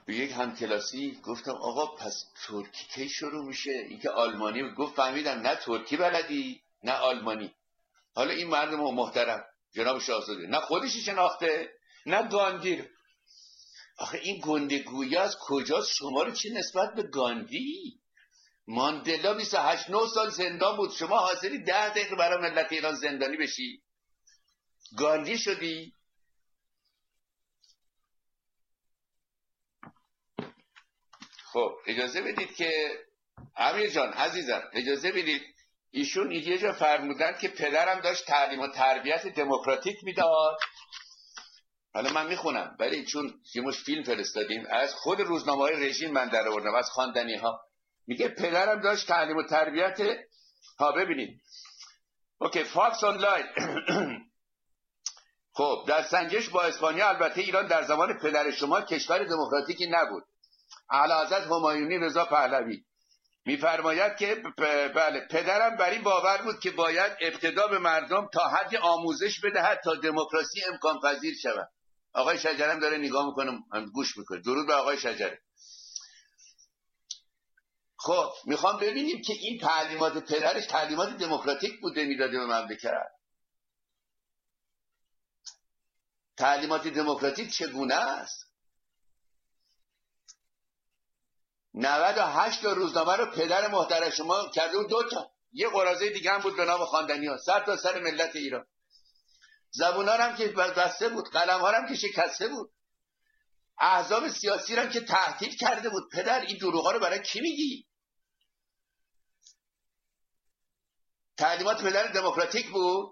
به یک همکلاسی گفتم آقا پس ترکی کی شروع میشه؟ این که آلمانی بود. گفت فهمیدم نه ترکی بلدی نه آلمانی. حالا این مردم محترم جناب شاهزاده نه خودشی شناخته نه گاندی. آخه این گندگویی از کجاست؟ شما رو چه نسبت به گاندی؟ ماندلا 28-9 سال زندان بود، شما حاضری 10 دقیقه برای ملت ایران زندانی بشی؟ گاندی شدی؟ خب اجازه بدید که امیر جان عزیزم اجازه بدید، ایشون یه جا فرمودن که پدرم داشت تعلیم و تربیت دموکراتیک میداد. حالا من میخونم ولی چون یه مش فیلم فرستادیم از خود روزنامه‌های رژیم من در آوردم از خواندنی ها. میگه پدرم داشت تعلیم و تربیت ببینید اوکی فاکس آنلاین. خب در سنجش با اسپانیا البته ایران در زمان پدر شما کشور دموکراتیکی نبود. اعلیحضرت همایونی رضا پهلوی میفرماید که بله پدرم بر این باور بود که باید ابتدا به مردم تا حد آموزش بدهد تا دموکراسی امکان پذیر شود. آقای شجرم داره نگاه میکنه گوش میکنه. درود به آقای شجره. خب میخوام ببینیم که این تعلیمات پدرش تعلیمات دموکراتیک بوده میداده به مملکت. تعلیمات دموکراتیک چگونه است؟ 98 تا روزنامه رو پدر محترم شما کرده بود 2 تا. یه قراضه دیگه هم بود به نام خواندنی ها سر تا سر ملت ایران. زبونا هم که بسته بود، قلم ها هم که شکسته بود، احزاب سیاسی هم که تهدید کرده بود. پدر این دروغا رو برای کی میگی؟ تعلیمات پدر دموکراتیک بود؟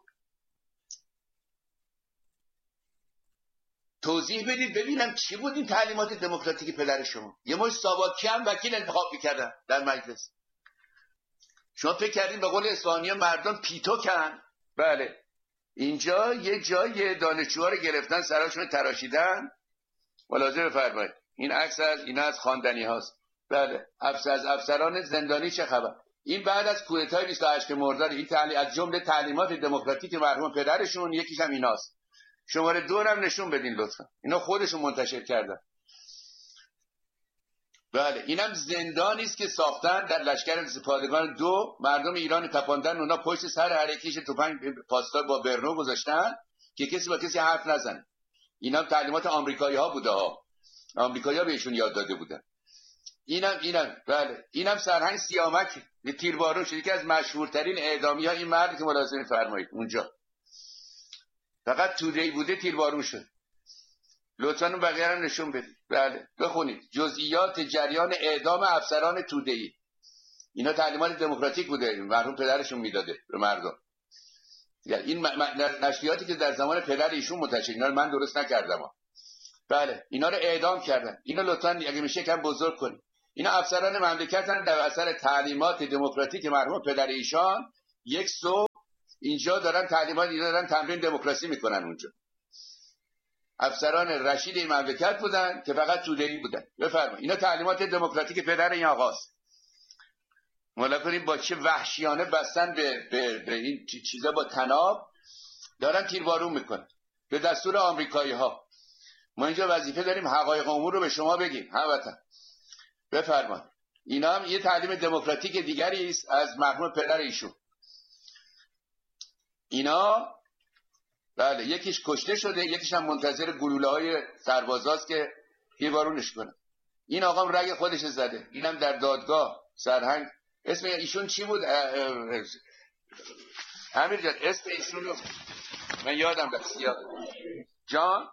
توضیح بدید ببینم چی بود این تعلیمات دموکراتیک پدر شما. یه مش ساواکی هم وکیل انتخاب میکردن در مجلس. شما فکر کردین به قول اصفهانی مردم پیتو کن؟ بله اینجا یه جای دانشجوها رو گرفتن سراشون تراشیدن. ملاحظه بفرمایید این عکس از خواندنی هاست. بله از افسران زندانی چه خبر؟ این بعد از کودتای 28 مرداد. این از جمله تعلیمات دموکراتیک مرحوم پدرشون یکیش هم ایناست. شماره 2 هم نشون بدین لطفا. اینا خودشون منتشر کردن. بله اینم زندانی است که ساختن در لشکر پادگان 2 مردم ایران تپاندن. اونا پشت سر هر یکیش تفنگ پاسدار با برنو گذاشتن که کسی با کسی حرف نزنه. اینا تعلیمات آمریکایی ها بوده ها. آمریکایی ها بهشون یاد داده بودن. اینم بله اینم سرهنگ سیامک به تیربارون شد. یکی از مشهورترین اعدامی ها این مرد که ملاحظه می‌فرمایید اونجا فقط توده‌ای بوده تیربارون شد. لطفاً اون بقیه رو نشون بدید. بله بخونید جزئیات جریان اعدام افسران توده‌ای. اینا تعلیمات دموکراتیک بوده مرحوم پدرشون میداده به مردم. یعنی این نشریاتی که در زمان پدر ایشون منتشر اینا رو من درست نکردم ها. بله اینا رو اعدام کردن. اینا لطفاً اگه میشه کم بزرگ کنید. اینا افسران مملکتن در اثر تعلیمات دموکراتیک مرحوم پدر ایشان. یک صبح اینجا دارن تعلیمات اینا دارن تمرین دموکراسی میکنن اونجا. افسران رشید این مملکت بودن که فقط توده‌ای بودن. بفرمایید اینا تعلیمات دموکراتیک پدر این آقاست. مولا کنیم با چه وحشیانه بستن به این چیزا با تناب دارن تیربارون میکنن به دستور آمریکایی ها. ما اینجا وظیفه داریم حقایق امور رو به شما بگیم هموطن. بفرمایید اینا هم یه تعلیم دموکراتیک دیگری است از مرحوم پدر ایشون. اینا بله یکیش کشته شده یکیش هم منتظر گلوله‌های سربازاست که تیربارونش کنه. این آقام رگ خودش زده. اینم در دادگاه سرهنگ. اسم ایشون چی بود؟ امیر جان اسم ایشون رو من یادم رفت. جان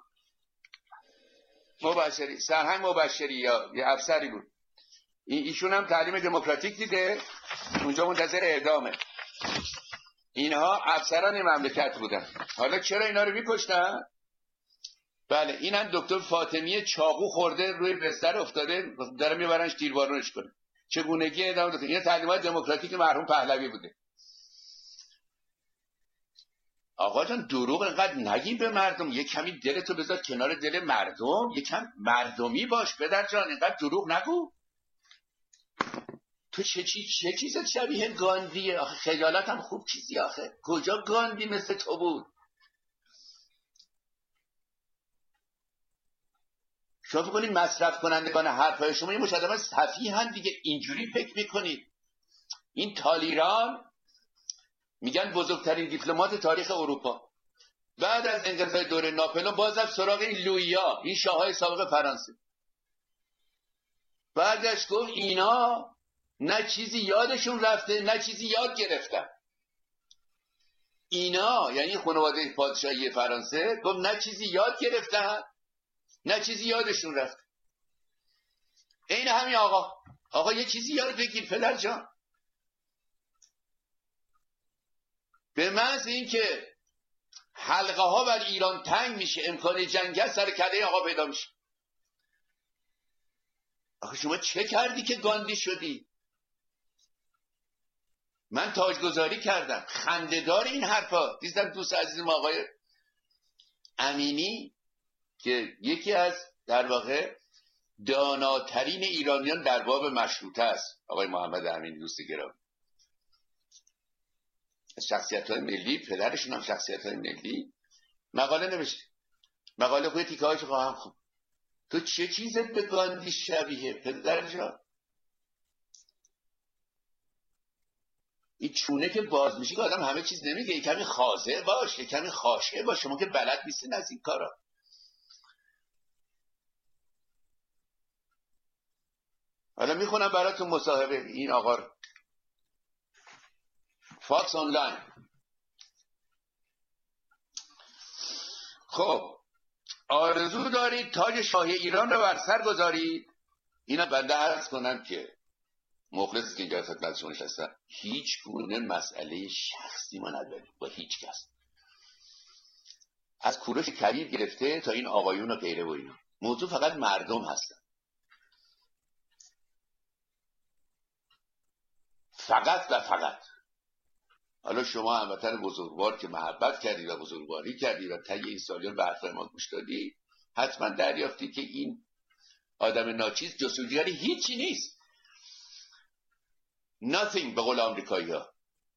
مبشری سرهنگ مبشری یا یه افسری بود. ایشون هم تعلیم دموکراتیک دیده اونجا منتظر اعدامه. اینها افسران مملکت بودن. حالا چرا اینا رو می‌کشتن؟ بله اینم دکتر فاطمی چاقو خورده روی بستر افتاده داره میبرنش تیربارونش کنه. چگونگی ادامه داده. این تعلیمات دموکراتیک مرحوم پهلوی بوده. آقا جان دروغ اینقدر نگیم به مردم. یک کمی دلتو بذار کنار دل مردم. یک کم مردمی باش پدر جان. اینقدر دروغ نگو. تو چه چیزت شبیه گاندیه؟ آخه خجالت هم خوب چیزی آخه. کجا گاندی مثل تو بود؟ شما فکر کنید مصرف کنندگان حرفای شما این مشاهده سفیهن دیگه، اینجوری فکر میکنید. این تالیران میگن بزرگترین دیپلمات تاریخ اروپا، بعد از انقلاب دوره ناپلئون بازم سراغ این لوییا، این شاههای سابق فرانسه، بعدش گفت اینا نه چیزی یادشون رفته نه چیزی یاد گرفتن. اینا یعنی خانواده پادشاهی فرانسه، گفت نه چیزی یاد گرفتن نه چیزی یادشون رفته. این همین آقا یه چیزی یاد بگیر پدر جان. به محض این که حلقه ها بر ایران تنگ میشه، امکان جنگ سر کله آقا پیدا میشه. آخه شما چه کردی که گاندی شدی؟ من تاجگذاری کردم. خنده‌دار این حرفا. دیدم دوست عزیزم آقای امینی که یکی از در واقع داناترین ایرانیان در باب مشروطه است، آقای محمد امینی دوست گرامی، شخصیت‌های ملی، پدرشون هم شخصیت‌های ملی، مقاله نوشته. مقاله خوی تیکه‌هاش خواهم خوب. تو چه چیزت به گاندی شبیه پدر جان؟ این چونه که باز میشه که آدم همه چیز نمیگه. یک کمی خاضع باش، یک کمی خاشه باش، شما که بلد نیستین از این کارا. حالا میخونم براتون مصاحبه این آقا رو. فاکس آنلاین. خب آرزو دارید تاج شاهی ایران رو بر سر گذارید؟ اینا بنده عرض کنم که مخلصی که اینجا خدمت شما نشستم، هیچ گونه مسئله شخصی ما نداریم با هیچ کس، از کوروش کبیر گرفته تا این آقایون و غیره و اینا. موضوع فقط مردم هستن، فقط و فقط. حالا شما هموطن بزرگوار که محبت کردید و بزرگواری کردید و طی این سالیان به حرف ما گوش دادید، حتما دریافتی که این آدم ناچیز جستجوگری هیچی نیست. nothing به قول آمریکایی ها.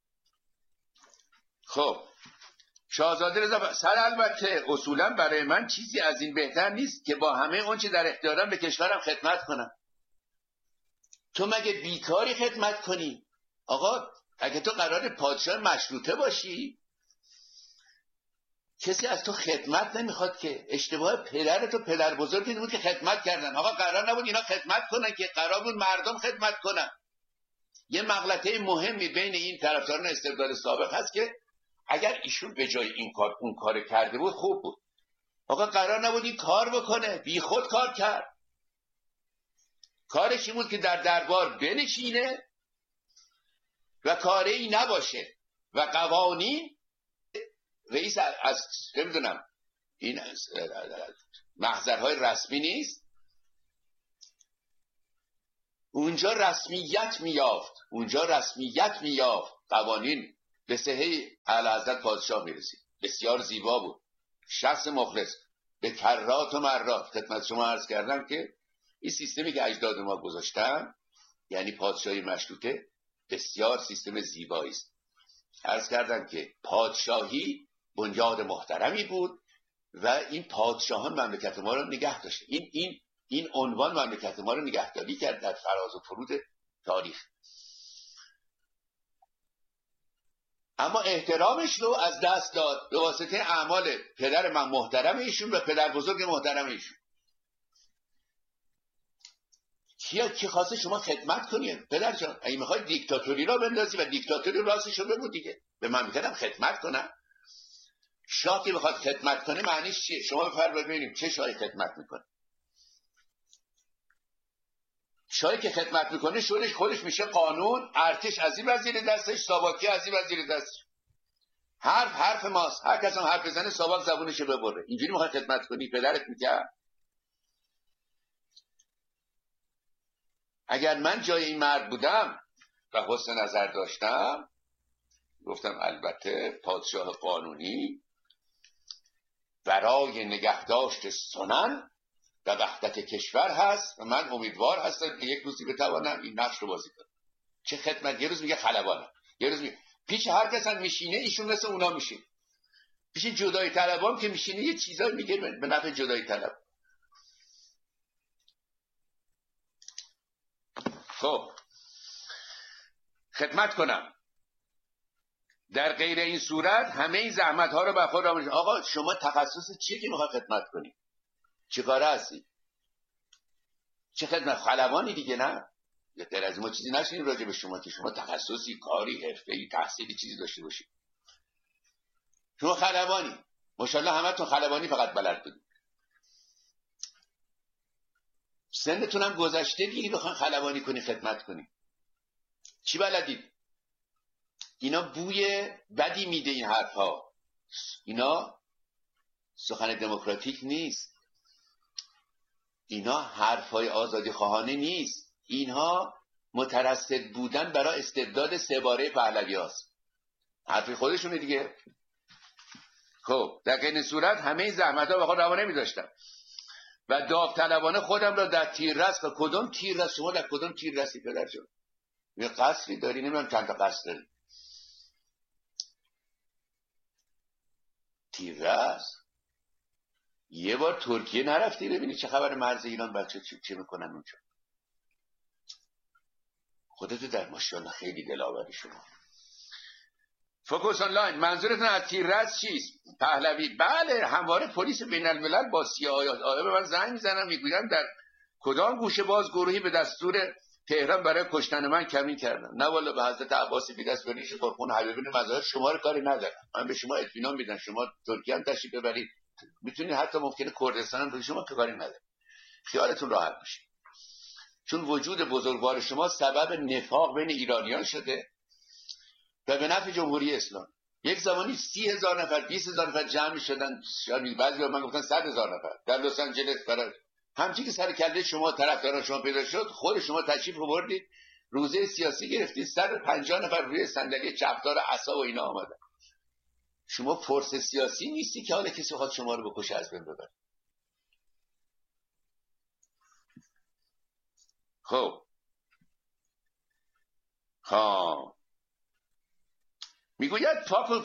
خب شاهزاده رضا سر البته اصولا برای من چیزی از این بهتر نیست که با همه اون چه در اختیارم به کشورم خدمت کنم. تو مگه بیکاری خدمت کنی؟ آقا اگه تو قرار پادشاه مشروطه باشی، کسی از تو خدمت نمیخواد که. اشتباه پدرت و پدر بزرگت بود که خدمت کردن. آقا قرار نبود اینا خدمت کنن که، قرار بود مردم خدمت کنن. یه مغلطه مهمی بین این طرفداران استبداد سابق هست که اگر ایشون به جای این کار اون کار کرده بود خوب بود. آقا قرار نبود این کار بکنه، بی خود کار کرد. کارش این بود که در دربار بنشینه و کاری نباشه و قوانین رئیس از نمیدونم این محضرهای رسمی نیست، اونجا رسمیت میافت، قوانین به صحه اعلیحضرت پادشاه میرسید. بسیار زیبا بود، شخص مخلص، به کرات و مرات خدمت شما عرض کردم که این سیستمی که اجداد ما گذاشتن، یعنی پادشاهی مشروطه، بسیار سیستم زیبایی است. عرض کردم که پادشاهی بنیاد محترمی بود و این پادشاهان مملکت ما رو نگه داشت. این عنوان مملکت ما رو نگهداری کرد در فراز و فرود تاریخ. اما احترامش رو از دست داد به واسطه اعمال پدر من محترم ایشون و پدر بزرگ محترم ایشون. کی خواسته شما خدمت کنید پدر جان؟ اگه میخوای دیکتاتوری را بندازی و دیکتاتوری راستش رو بگو دیگه، به من میگم خدمت کنم. شاه که بخواد خدمت کنه معنیش چیه؟ شما بفرمایید ببینیم چه شاهی خدمت میکنه. شاهی که خدمت میکنه شورش خودش میشه قانون، ارتش از این وزیر دستش، ساواکی از این وزیر دستش. حرف ماست، هر کس هم حرف بزنه ساواک زبونشو ببره. اینجوری میخواد خدمت کنی؟ پدرت میگه. اگر من جای این مرد بودم و حسن نظر داشتم، گفتم البته پادشاه قانونی برای نگهداشت سنن و وحدت کشور هست و من امیدوار هستم که یک روزی بتوانم این نقش رو بازی کنم. چه خدمت؟ یه روز میگه خلبانم، یه روز میگه پیش هر کس هم میشینه ایشون مثل اونا میشه. پیش جدایی طلبام که میشینه یه چیزایی میگه به نفع جدایی طلب. خب خدمت کنم، در غیر این صورت همه این زحمت ها رو به خود آموزش. آقا شما تخصص چیه که میخوای خدمت کنی؟ چه کاره هستی؟ چه خدمت؟ خلبانی دیگه نه؟ یا غیر از ما چیزی نشینیم راجع به شما که شما تخصصی، کاری، حرفه‌ای، تحصیلی چیزی داشته باشید. شما خلبانی، ماشاءالله همتون خلبانی فقط بلد بودید. سنتون هم گذشته دیگه بخوان خلبانی کنی خدمت کنی. چی بلدید؟ اینا بوی بدی میده این حرفها. اینا سخن دموکراتیک نیست. اینا حرفهای آزادی خواهانه نیست. اینها مترصد بودن برای استبداد سه باره پهلوی هاست. حرفی خودشونه دیگه. خب در این صورت همه این زحمت ها به خود روا نمی‌داشتم و داوطلبانه خودم را در تیررس، کدوم تیررس؟ شما در کدوم تیررسی پدر جان؟ یه قصری داری؟ نمیدونم چند تا قصر داری. تیررس یه بار ترکیه نرفتی ببینی چه خبر مرز ایران بچه چه میکنن اونجا؟ خودتو در ماشاءالله خیلی دلاوری شما. فوکوس آنلاین، منظورتون از تیررس چیست؟ پهلوی؟ بله، همواره پلیس بین الملل با CIA به من زنگ میزنن میگوین در کدام گوشه باز گروهی به دستور تهران برای کشتن من کمین کردن. نه والا به حضرت عباس بی دست بریش پرخون حبیبین مظاهر شما رو کاری ندارم. من به شما اطمینان میدم شما ترکیه هم تشریف ببرید، میتونید حتی ممکنه کردستان هم به شما کاری نداره. خیالتون راحت باشه. چون وجود بزرگوار شما سبب نفاق بین ایرانیان شده و به نفع جمهوری اسلامی. یک زمانی 30,000 نفر 20,000 نفر جمع شدن، شاید بعضی من گفتن 100,000 نفر در لس آنجلس برای همچین که سر کله شما طرفداران شما پیدا شد، خود شما تشریف آوردید روزه سیاسی گرفتید، 150 نفر روی صندلی چپدار عصا و اینا آمدن. شما فرس سیاسی نیستی که حالا کسی خواهد شما رو بکشه از بین ببره. خب میگوید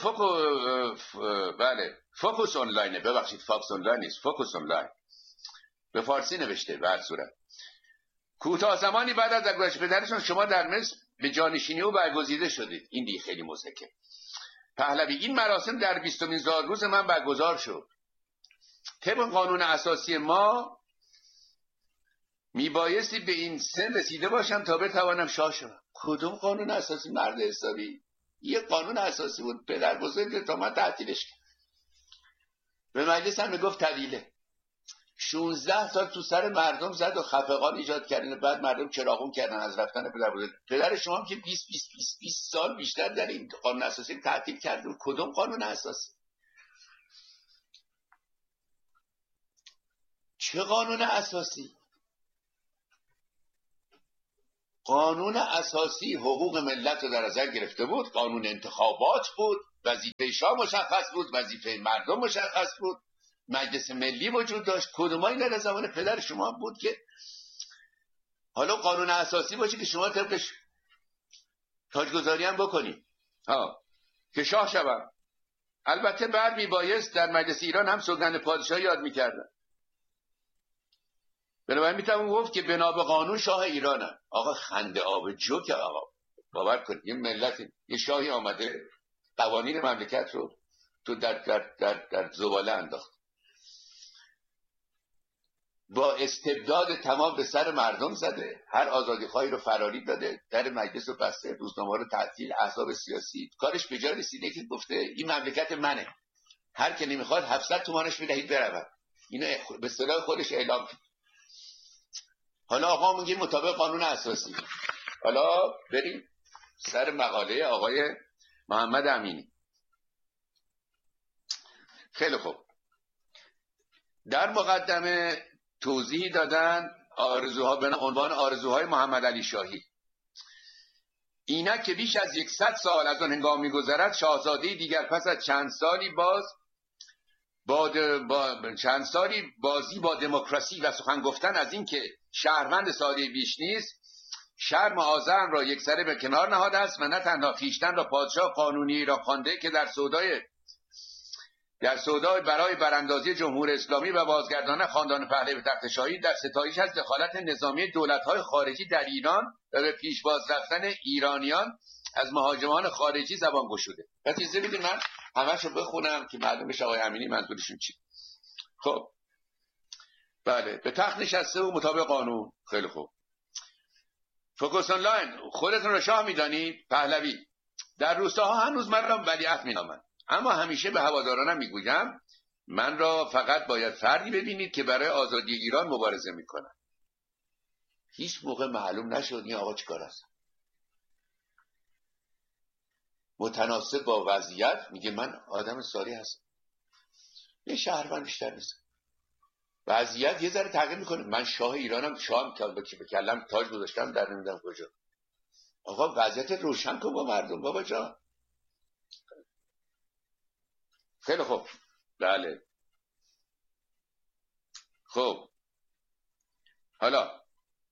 بله فوکوس آنلاینه، ببخشید فاکس آنلاین نیست، فوکوس آنلاین به فارسی نوشته. به هر صورت کوتاه زمانی بعد از درگذشت پدرشون شما در مصر به جانشینی او برگزیده شدید. این دیگه خیلی مضحکه. پهلوی، این مراسم در 20مین زادروز من برگزار شد. طبق قانون اساسی ما میبایستی به این سن رسیده باشم تا بتوانم شاه شدم. کدوم قانون اساسی مرد حسابی؟ یه قانون اساسی بود پدر بزرگ تا من تعطیلش کرد. به مجلس هم میگفت طویله. 16 سال تو سر مردم زد و خفقان ایجاد کردن، بعد مردم چراغون کردن از رفتن پدر بزرگ. پدر شما هم که 20 سال بیشتر در این قانون اساسی تعطیل کرد. کدوم قانون اساسی؟ چه قانون اساسی؟ قانون اساسی حقوق ملت رو در نظر گرفته بود. قانون انتخابات بود، وظیفه شاه مشخص بود، وظیفه مردم مشخص بود، مجلس ملی وجود داشت. کدومایی در زمان پدر شما بود که حالا قانون اساسی باشه که شما طبقش تاجگذاری هم بکنی که شاه شوم. البته بعد میبایست در مجلس ایران هم سوگند پادشاه یاد میکردن. بنابراین میتونم گفت که بنا به قانون شاه ایرانم. آقا خنده آب جوک. آقا باور کنید یه ملت، یه شاهی آمده قوانین مملکت رو تو در زباله انداخت، با استبداد تمام به سر مردم زده، هر آزادی خواهی رو فراری داده، در مجلس رو بسته، روزنامه رو تعطیل، احزاب سیاسی. کارش به جا رسیده که گفته این مملکت منه، هر که نمیخواد 700 تومانش بدهید برود. اینو به اصطلاح خودش اعلام کرد. حالا آقا میگه مطابق قانون اساسی. حالا بریم سر مقاله آقای محمد امینی. خیلی خوب. در مقدمه توضیح دادن آرزوها به عنوان آرزوهای محمد علی شاهی. اینک که بیش از 100 سال از آن هنگام می‌گذرد، شاهزاده دیگر پس از چند سالی بازی با دموکراسی و سخن گفتن از این که شهروند ساده بیش نیست، شرم و آزرم را یکسره به کنار نهاده است و نه تنها خویشتن را پادشاه قانونی را خوانده که در سودای در سودای برای براندازی جمهوری اسلامی و بازگرداندن خاندان پهلوی به تخت شاهی در ستایش از دخالت نظامی دولت‌های خارجی در ایران و به پیشواز رفتن ایرانیان از مهاجمان خارجی زبان گشوده. پس اجازه بدید من همه‌شو بخونم که معلوم بشه آقای امینی منظورشون چی. خب بله، به تخت نشسته و مطابق قانون. خیلی خوب. فوکوس آنلاین، خودتون رو شاه میدانید؟ پهلوی: در روستاها هنوز من را ولیعهد مینامند، اما همیشه به هوادارانم میگویم من را فقط باید فردی ببینید که برای آزادی ایران مبارزه میکنه. هیچ موقع معلوم نشد این آقا چیکار است. متناسب با وضعیت میگه من آدم سالی هستم، یه شهروند بیشتر نیست. وضعیت یه ذره تغییر میکنه، من شاه ایرانم، شاه به کلم تاج گذاشتم در نمیدونم کجا. آقا وضعیت روشن کن با مردم بابا جان. خیلی خوب. بله خب، حالا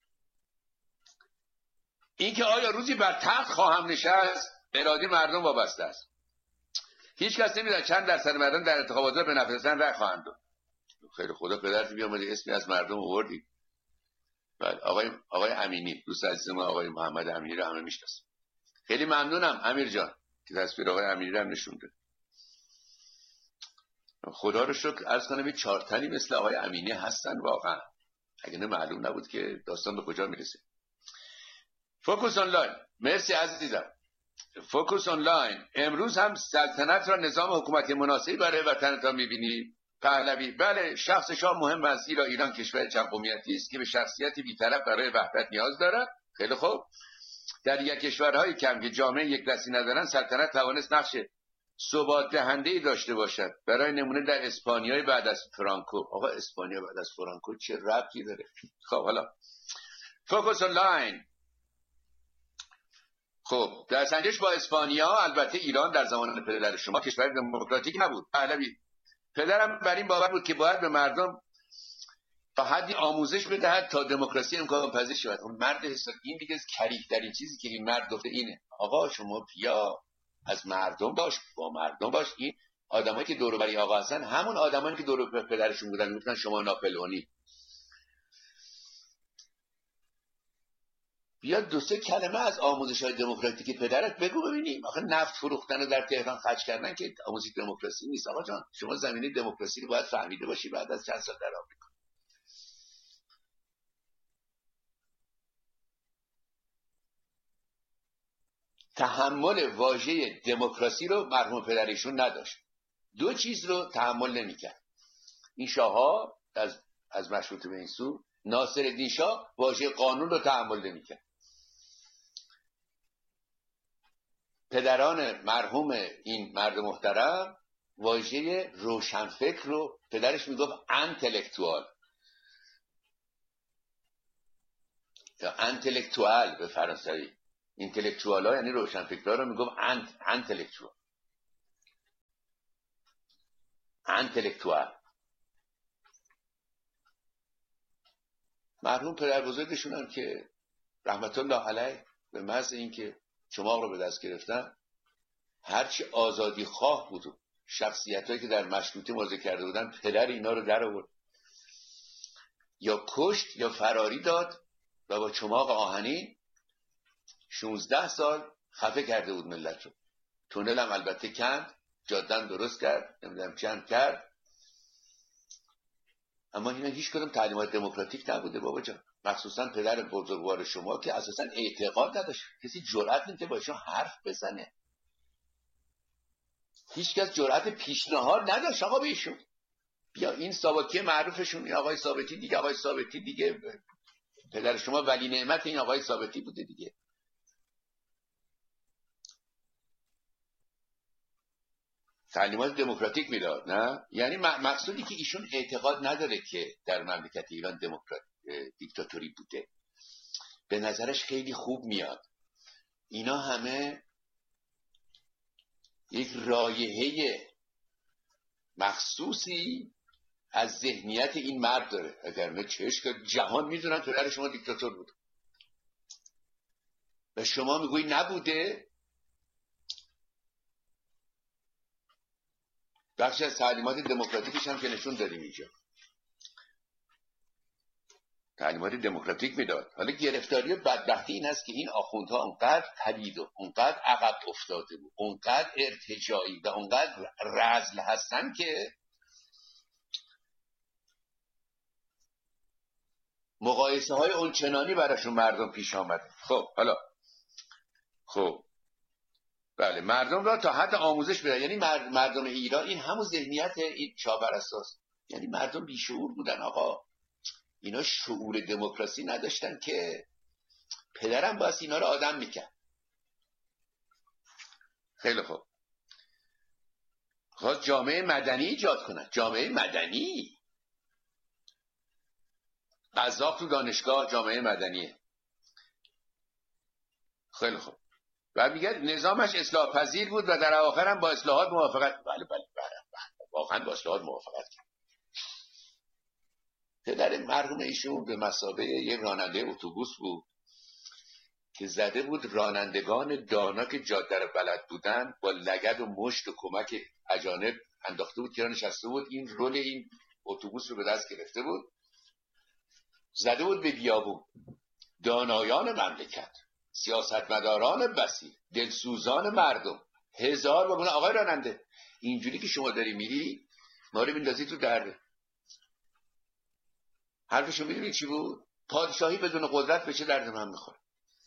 اینکه آیا روزی بر تخت خواهم نشست اراده مردم وابسته است. هیچ کس نمیدونه چند درصد مردم در انتخابات به نفع زن رأی خواهند داد. خیلی خدا پدرت بیامده اسمی از مردم آوردی. بله آقای امینی، دوست عزیز ما آقای محمد امینی رو همه میشناسن. خیلی ممنونم امیر جان که تصویر آقای امینی رو هم نشونده. خدا رو شکر عرض کنم 4 تنی مثل آقای امینی هستن واقعا، اگه نه معلوم نبود که داستان به کجا میرسه. فوکوس آنلاین، مرسی عزیزم. فوکوس آنلاین، امروز هم سلطنت را نظام حکومتی مناسبی برای وطنتان میبینید؟ پهلوی: بله، شخص شاه مهم است، زیرا ایران کشور چند قومیتی است که به شخصیتی بی‌طرف برای وحدت نیاز دارد. خیلی خوب. در یک کشورهای کم که جامعه یک دستی ندارند سلطنت توانست نقش ثبات دهنده‌ای داشته باشد. برای نمونه در اسپانیا بعد از فرانکو. آقا اسپانیا بعد از فرانکو چه ربطی داره؟ خب حالا فوکوس آنلاین. خب در سنجش با اسپانیا، البته ایران در زمان پدر شما کشور دموکراتیک نبود. پهلوی: پدرم بر این باور بود که باید به مردم تا حدی آموزش بدهد تا دموکراسی امکان پذیر شود. اون مرد حساب این دیگه کریک در این چیزی که این مرد گفته اینه. آقا شما بیا از مردم باش، با مردم باش. این آدمایی که دور و بری آقا هستن همون آدمایی که دور و بر پدرشون بودن میگفتن شما ناپلئونی. بیا 2-3 کلمه از آموزش‌های دموکراتیک پدرت بگو ببینیم. آخه نفت فروختن در تهران خرج کردن که آموزش دموکراسی نیست. آقا جان شما زمینه دموکراسی رو باید فهمیده باشی بعد از چند سال در آمریکا. تحمل واژه دموکراسی رو مرحوم پدرشون نداشت. 2 چیز رو تحمل نمی‌کرد. این شاه‌ها از مشروطه به این سو، ناصرالدین شاه واژه قانون رو تحمل نمی‌کرد. پدران مرحوم این مرد محترم واژه روشنفکر رو پدرش میگفت انتلکتوال یا انتلکتوال به فرانسوی. اینتלקچوال ها یعنی روشنفکرها رو میگفت انتلکتوال. مرحوم پدر بزرگشون هم که رحمت الله علیه به محض اینکه چماق رو به دست گرفتن هرچی آزادی خواه بود و شخصیتایی که در مشروطه مبارزه کرده بودن پدر اینا رو در آورد، یا کشت یا فراری داد و با چماق آهنین 16 سال خفه کرده بود ملت رو. تونل هم البته کند، جادن درست کرد، نمیدونم چند کرد، اما اینا هیچ کدوم تعلیمات دموکراتیک نبوده بابا جان. مخصوصا پدر بزرگوار شما که اساسا اعتقاد نداشت، کسی جرأت نمی‌کنه با ایشون حرف بزنه، هیچ کس جرأت پیشنهاد نداشت آقا به ایشون. بیا این ساواکی معروفشون، این آقای ثابتی دیگه، آقای ثابتی دیگه پدر شما ولی نعمت این آقای ثابتی بوده دیگه. تعلیمات دموکراتیک میداد، نه؟ یعنی مقصودی که ایشون اعتقاد نداره که در مملکت ایران دیکتاتوری بوده. به نظرش خیلی خوب میاد. اینا همه یک رایحه مخصوصی از ذهنیت این مرد داره. اگر نه چش که جهان میدونن پدر شما دیکتاتور بود و شما میگویی نبوده. بخشی از تعلیمات دموکراتیکش هم که نشون دادیم اینجا، تعلیمات دموکراتیک میداد. حالا گرفتاری و بدبختی این است که این آخوندها اونقدر پلید و اونقدر عقب افتاده بود، اونقدر ارتجاعی و اونقدر رذل هستن که مقایسه های اونچنانی براشون مردم پیش آمده. خب حالا خب بله، مردم را تا حد آموزش بده. یعنی مردم ایران این همون ذهنیت این شاهپرستاست. یعنی مردم بیشعور بودن آقا، اینا شعور دموکراسی نداشتن که پدرم باید اینا رو آدم میکرد. خیلی خوب، خواست جامعه مدنی ایجاد کنن. جامعه مدنی، قذاق تو دانشگاه جامعه مدنیه. خیلی خوب، و میگه نظامش اصلاح پذیر بود و در آخر هم با اصلاحات موافقت. بله واقعا با اصلاحات موافقت کرد. پدر مرحوم ایشون به مثابه یک راننده اتوبوس بود که زده بود رانندگان دانا که جاده رو بلد بودن با لگد و مشت و کمک اجانب انداخته بود که نشسته بود، این رول این اتوبوس رو به دست گرفته بود، زده بود به بیابون. دانایان مملکت، سیاستمداران بسیط، دلسوزان مردم، هزار بگونه آقای راننده اینجوری که شما داری میری ما رو میندازی تو درده. حرفشو میدونی چی بود؟ پادشاهی بدون قدرت به چه درد من میخوره.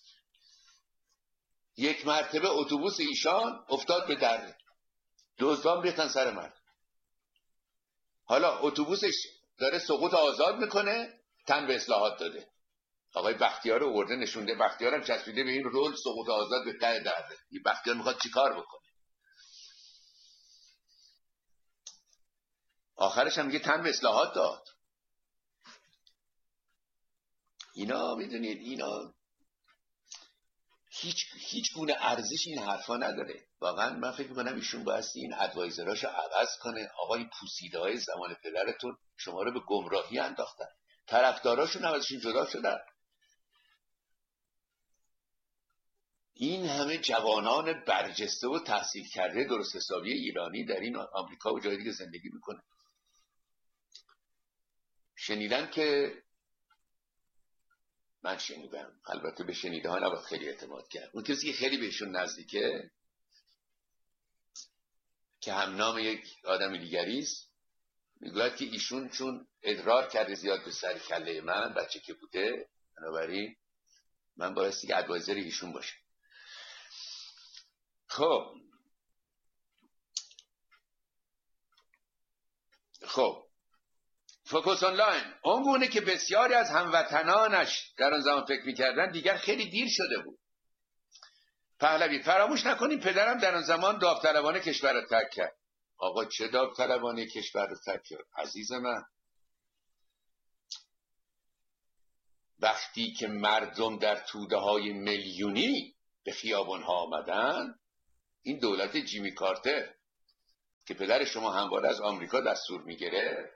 یک مرتبه اتوبوس ایشان افتاد به درده، دزدان ریختن سر مرد. حالا اتوبوسش داره سقوط آزاد میکنه، تن به اصلاحات داده. آقای بختیار رو آورده نشونده، بختیار هم چسبیده به این رول سقوط آزاد به ته درده. این بختیار میخواد چیکار بکنه؟ آخرش هم میگه تن به اصلاحات داد. اینا میدونید اینا هیچ گونه ارزش این حرفا نداره. واقعا من فکر میکنم ایشون بایستی این ادوایزراشو عوض کنه. آقا این پوسیده های زمان پدرتون شما رو به گمراهی انداختن، طرفداراشون هم ازشون جدا شدن. این همه جوانان برجسته و تحصیل کرده درست حسابی ایرانی در این آمریکا و جای دیگه زندگی میکنه. شنیدن که من شنیدم، البته به شنیده ها نباید خیلی اعتماد کرد. اون کسی که خیلی بهشون نزدیکه که هم نام یک آدم دیگریست میگوید که ایشون چون ادرار کرده زیاد به سر کله من بچه که بوده، بنابراین من بایستی که ادوایزر ایشون باشه. خب فوکوس آنلاین اون گونه که بسیاری از هموطنانش در آن زمان فکر میکردن دیگر خیلی دیر شده بود. پهلوی فراموش نکنیم پدرم در آن زمان داوطلبانه کشور را ترک کرد. آقا چه داوطلبانه کشور را ترک کرد عزیز من؟ وقتی که مردم در توده های میلیونی به خیابان ها آمدن، این دولت جیمی کارتر که پدر شما همواره از آمریکا دستور میگیره،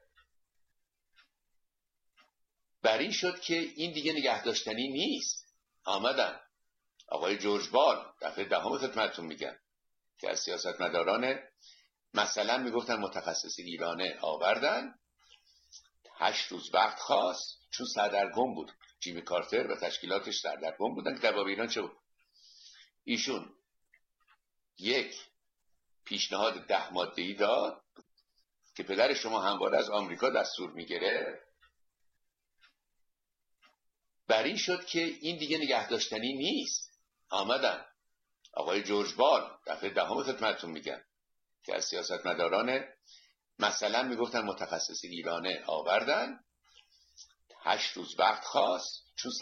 بر این شد که این دیگه نگه داشتنی نیست. آمدن آقای جورج بال دفعه دهم خدمتتون میگن که از سیاستمداران مثلا میگفتن متخصص ایرانه آوردن، 8 روز وقت خواست چون سردرگم بود. جیمی کارتر و تشکیلاتش سردرگم بودن که در باب ایران چه بود. ایشون یک پیشنهاد 10 ماده‌ای داد که پدر شما همواره از آمریکا دستور میگیره، بر این شد که این دیگه نگه داشتنی نیست. آمدن آقای جورج بال دفعه دهم خدمتتون میگن که از سیاستمداران مثلا میگفتن متخصص ایرانه آوردن، 8 روز وقت خواست چون